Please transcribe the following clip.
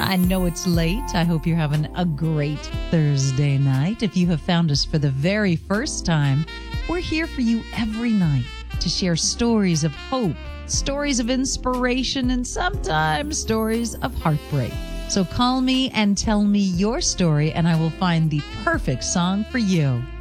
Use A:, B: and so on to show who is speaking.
A: I know it's late. I hope you're having a great Thursday night. If you have found us for the very first time, we're here for you every night to share stories of hope, stories of inspiration, and sometimes stories of heartbreak. So call me and tell me your story, and I will find the perfect song for you.